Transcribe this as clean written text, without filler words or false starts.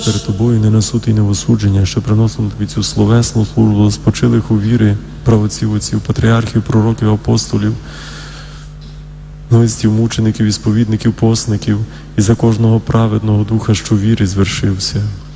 перед тобою не на суд і не в осудження, що приносимо тобі цю словесну службу спочилих у віри, правоців, отців, патріархів, пророків, апостолів, новицтів, мучеників, ісповідників, постників, і за кожного праведного духа, що в вірі звершився.